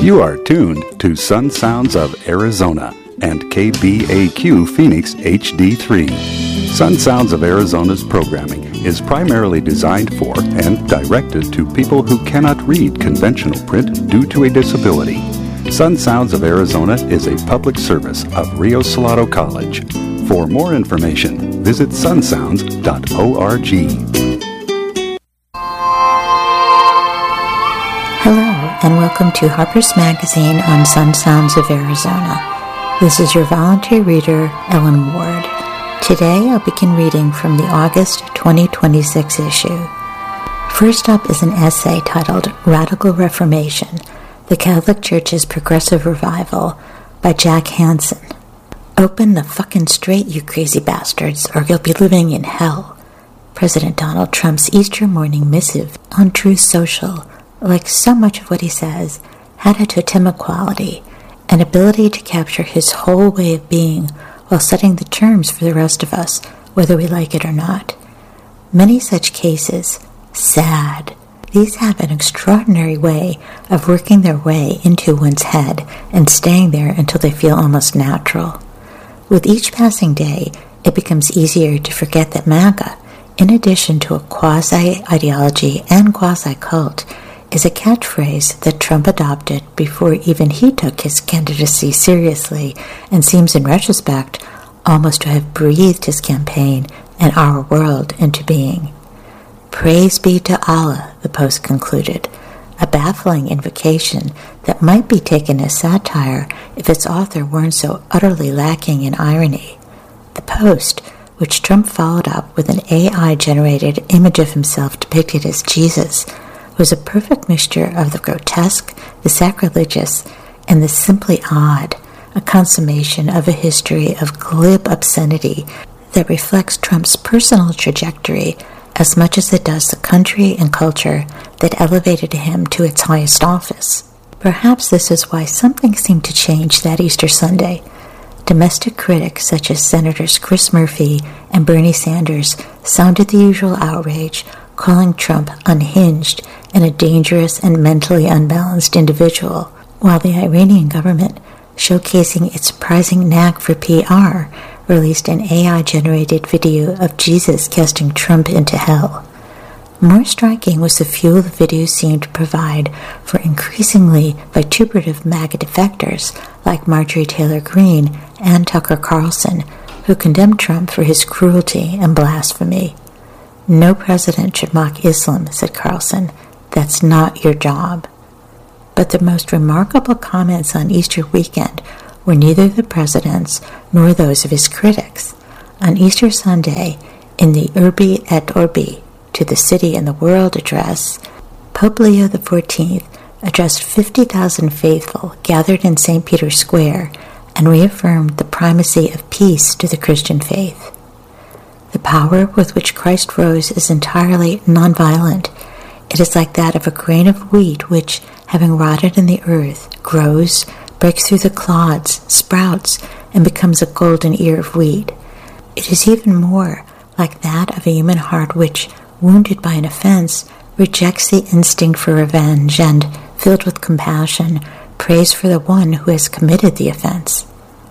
You are tuned to Sun Sounds of Arizona and KBAQ Phoenix HD3. Sun Sounds of Arizona's programming is primarily designed for and directed to people who cannot read conventional print due to a disability. Sun Sounds of Arizona is a public service of Rio Salado College. For more information, visit sunsounds.org. Hello, and welcome to Harper's Magazine on Sun Sounds of Arizona. This is your volunteer reader, Ellen Ward. Today, I'll begin reading from the August 2026 issue. First up is an essay titled Radical Reformation, the Catholic Church's Progressive Revival by Jack Hansen. Open the fucking straight, you crazy bastards, or you'll be living in hell. President Donald Trump's Easter morning missive on Truth Social, like so much of what he says, had a totemic quality, an ability to capture his whole way of being while setting the terms for the rest of us, whether we like it or not. Many such cases, sad. These have an extraordinary way of working their way into one's head and staying there until they feel almost natural. With each passing day, it becomes easier to forget that MAGA, in addition to a quasi-ideology and quasi-cult, is a catchphrase that Trump adopted before even he took his candidacy seriously and seems in retrospect almost to have breathed his campaign and our world into being. Praise be to Allah, the Post concluded, a baffling invocation that might be taken as satire if its author weren't so utterly lacking in irony. The Post, which Trump followed up with an AI-generated image of himself depicted as Jesus, was a perfect mixture of the grotesque, the sacrilegious, and the simply odd, a consummation of a history of glib obscenity that reflects Trump's personal trajectory as much as it does the country and culture that elevated him to its highest office. Perhaps this is why something seemed to change that Easter Sunday. Domestic critics such as Senators Chris Murphy and Bernie Sanders sounded the usual outrage, calling Trump unhinged and a dangerous and mentally unbalanced individual, while the Iranian government, showcasing its surprising knack for PR, released an AI-generated video of Jesus casting Trump into hell. More striking was the fuel the video seemed to provide for increasingly vituperative MAGA defectors like Marjorie Taylor Greene and Tucker Carlson, who condemned Trump for his cruelty and blasphemy. "No president should mock Islam," said Carlson. "That's not your job." But the most remarkable comments on Easter weekend were neither the president's nor those of his critics. On Easter Sunday, in the Urbi et Orbi, to the city and the world address, Pope Leo XIV addressed 50,000 faithful gathered in St. Peter's Square and reaffirmed the primacy of peace to the Christian faith. The power with which Christ rose is entirely nonviolent. It is like that of a grain of wheat which, having rotted in the earth, grows, breaks through the clods, sprouts, and becomes a golden ear of wheat. It is even more like that of a human heart which, wounded by an offense, rejects the instinct for revenge and, filled with compassion, prays for the one who has committed the offense.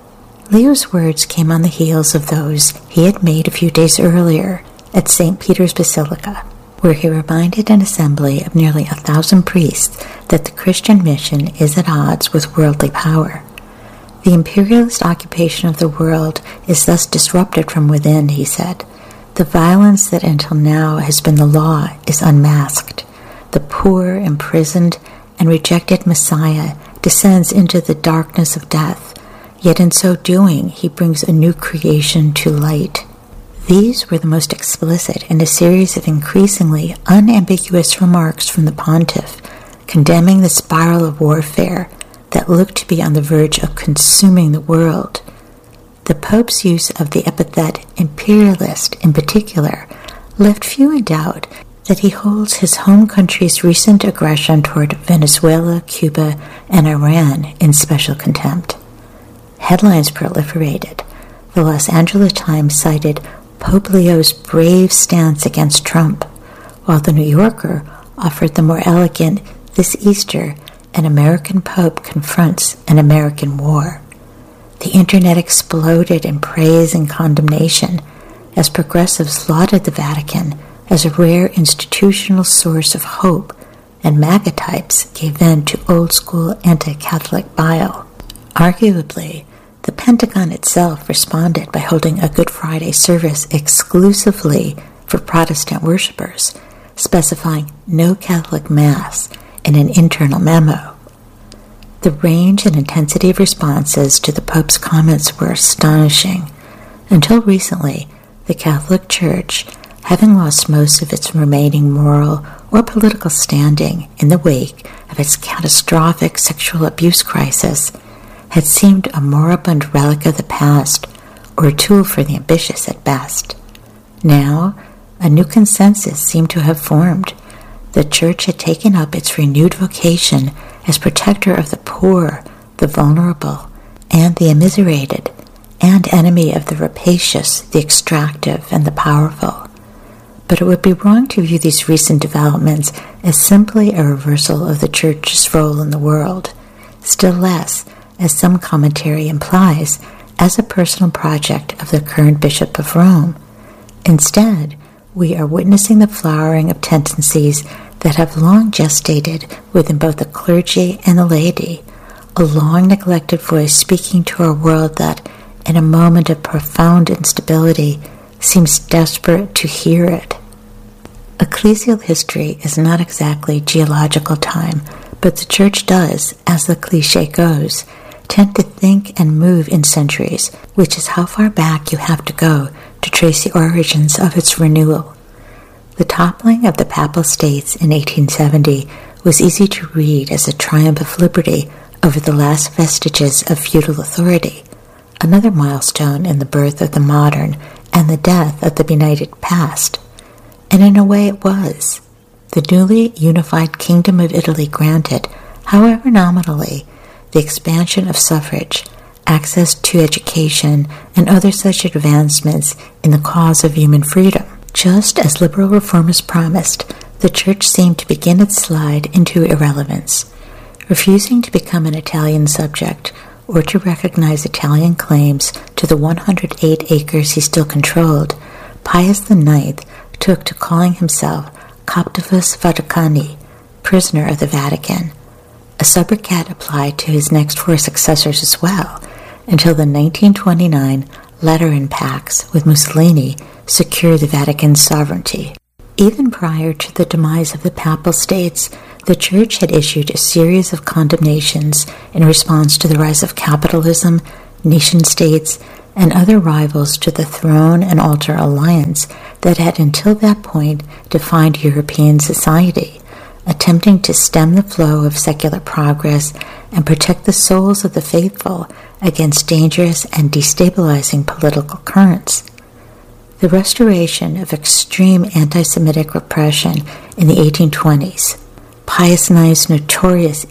Leo's words came on the heels of those he had made a few days earlier at St. Peter's Basilica, where he reminded an assembly of nearly 1,000 priests that the Christian mission is at odds with worldly power. The imperialist occupation of the world is thus disrupted from within, he said. The violence that until now has been the law is unmasked. The poor, imprisoned, and rejected Messiah descends into the darkness of death, yet in so doing he brings a new creation to light. These were the most explicit in a series of increasingly unambiguous remarks from the pontiff, condemning the spiral of warfare that looked to be on the verge of consuming the world. The Pope's use of the epithet imperialist in particular left few in doubt that he holds his home country's recent aggression toward Venezuela, Cuba, and Iran in special contempt. Headlines proliferated. The Los Angeles Times cited Pope Leo's brave stance against Trump, while the New Yorker offered the more elegant, "This Easter, an American Pope confronts an American war. The internet exploded in praise and condemnation as progressives lauded the Vatican as a rare institutional source of hope, and MAGA types gave vent to old-school anti-Catholic bile. Arguably, the Pentagon itself responded by holding a Good Friday service exclusively for Protestant worshippers, specifying no Catholic Mass in an internal memo. The range and intensity of responses to the Pope's comments were astonishing. Until recently, the Catholic Church, having lost most of its remaining moral or political standing in the wake of its catastrophic sexual abuse crisis, had seemed a moribund relic of the past or a tool for the ambitious at best. Now, a new consensus seemed to have formed. The Church had taken up its renewed vocation as protector of the poor, the vulnerable, and the immiserated, and enemy of the rapacious, the extractive, and the powerful. But it would be wrong to view these recent developments as simply a reversal of the Church's role in the world, still less, as some commentary implies, as a personal project of the current Bishop of Rome. Instead, we are witnessing the flowering of tendencies that have long gestated within both the clergy and the laity, a long-neglected voice speaking to a world that, in a moment of profound instability, seems desperate to hear it. Ecclesial history is not exactly geological time, but the Church does, as the cliché goes, tend to think and move in centuries, which is how far back you have to go to trace the origins of its renewal. The toppling of the Papal States in 1870 was easy to read as a triumph of liberty over the last vestiges of feudal authority, another milestone in the birth of the modern and the death of the benighted past. And in a way it was. The newly unified Kingdom of Italy granted, however nominally, the expansion of suffrage, access to education, and other such advancements in the cause of human freedom. Just as liberal reformers promised, the Church seemed to begin its slide into irrelevance. Refusing to become an Italian subject or to recognize Italian claims to the 108 acres he still controlled, Pius IX took to calling himself Captivus Vaticani, prisoner of the Vatican. A sobriquet applied to his next four successors as well, until the 1929 Lateran Pax with Mussolini secured the Vatican's sovereignty. Even prior to the demise of the Papal States, the Church had issued a series of condemnations in response to the rise of capitalism, nation-states, and other rivals to the throne and altar alliance that had until that point defined European society, attempting to stem the flow of secular progress and protect the souls of the faithful against dangerous and destabilizing political currents. The restoration of extreme anti-Semitic repression in the 1820s, Pius IX's notorious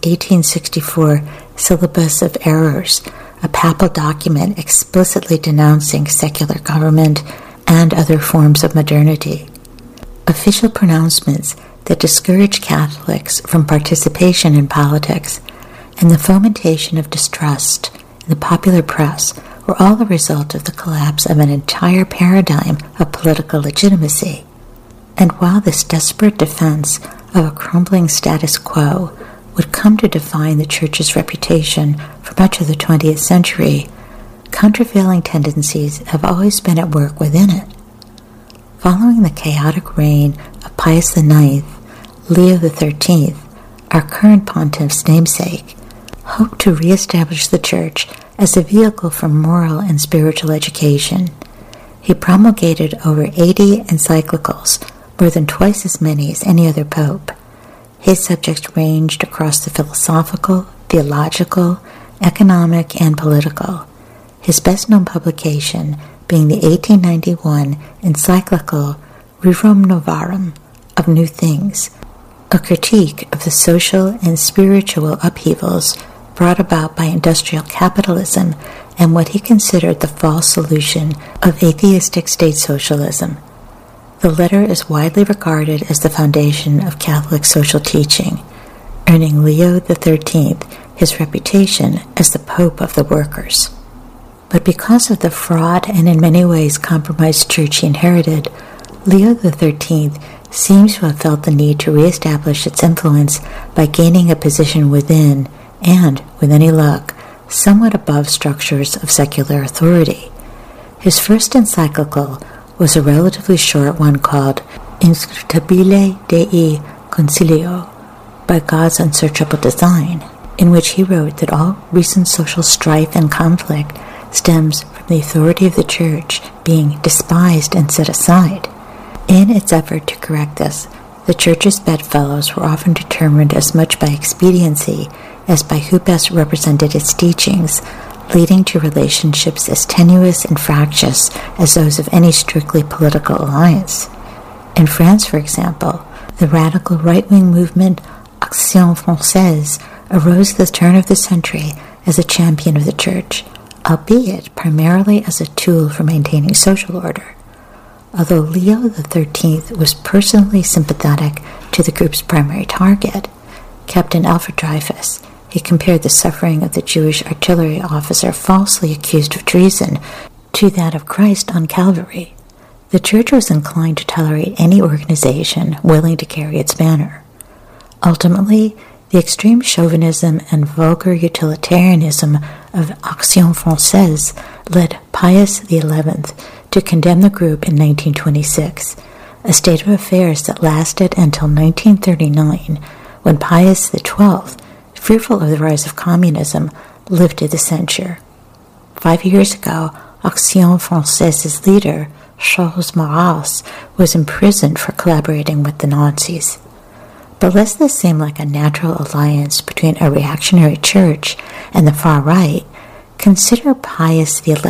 1864 Syllabus of Errors, a papal document explicitly denouncing secular government and other forms of modernity, official pronouncements that discourage Catholics from participation in politics, and the fomentation of distrust in the popular press were all the result of the collapse of an entire paradigm of political legitimacy. And while this desperate defense of a crumbling status quo would come to define the Church's reputation for much of the 20th century, countervailing tendencies have always been at work within it. Following the chaotic reign of Pius IX, Leo XIII, our current pontiff's namesake, hoped to reestablish the Church as a vehicle for moral and spiritual education. He promulgated over 80 encyclicals, more than twice as many as any other pope. His subjects ranged across the philosophical, theological, economic, and political, his best-known publication being the 1891 encyclical Rerum Novarum, of New Things, a critique of the social and spiritual upheavals brought about by industrial capitalism and what he considered the false solution of atheistic state socialism. The letter is widely regarded as the foundation of Catholic social teaching, earning Leo XIII his reputation as the Pope of the workers. But because of the fraud and in many ways compromised church he inherited, Leo XIII seems to have felt the need to reestablish its influence by gaining a position within, and, with any luck, somewhat above structures of secular authority. His first encyclical was a relatively short one called Inscrutabile Dei Concilio, by God's Unsearchable Design, in which he wrote that all recent social strife and conflict stems from the authority of the Church being despised and set aside. In its effort to correct this, the Church's bedfellows were often determined as much by expediency as by who best represented its teachings, leading to relationships as tenuous and fractious as those of any strictly political alliance. In France, for example, the radical right-wing movement Action Française arose at the turn of the century as a champion of the Church, albeit primarily as a tool for maintaining social order. Although Leo XIII was personally sympathetic to the group's primary target, Captain Alfred Dreyfus, he compared the suffering of the Jewish artillery officer falsely accused of treason to that of Christ on Calvary. The Church was inclined to tolerate any organization willing to carry its banner. Ultimately, the extreme chauvinism and vulgar utilitarianism of Action Française led Pius XI to condemn the group in 1926, a state of affairs that lasted until 1939, when Pius XII, fearful of the rise of communism, lifted the censure. 5 years ago, Action Française's leader, Charles Maurras, was imprisoned for collaborating with the Nazis. But lest this seem like a natural alliance between a reactionary church and the far right, consider Pius XI's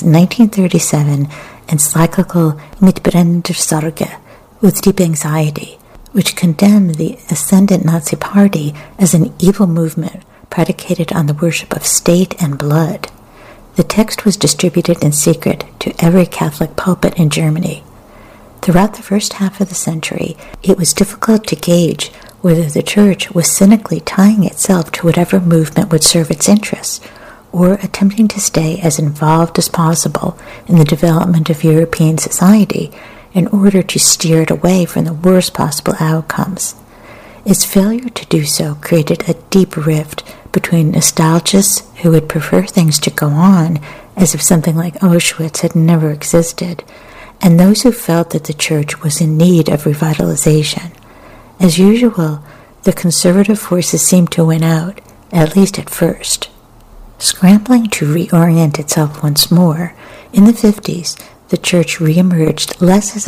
1937 encyclical Mit brennender Sorge, with deep anxiety, which condemned the ascendant Nazi Party as an evil movement predicated on the worship of state and blood. The text was distributed in secret to every Catholic pulpit in Germany. Throughout the first half of the century, it was difficult to gauge whether the Church was cynically tying itself to whatever movement would serve its interests, or attempting to stay as involved as possible in the development of European society in order to steer it away from the worst possible outcomes. Its failure to do so created a deep rift between nostalgists who would prefer things to go on as if something like Auschwitz had never existed, and those who felt that the Church was in need of revitalization. As usual, the conservative forces seemed to win out, at least at first. Scrambling to reorient itself once more, in the 50s, the Church reemerged less as